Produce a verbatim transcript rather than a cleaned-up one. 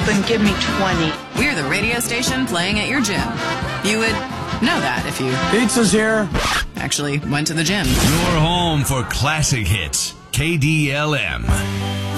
Then give me twenty. We're the radio station playing at your gym. You would know that if you Pizza's here. actually went to the gym. Your home for classic hits. K D L M.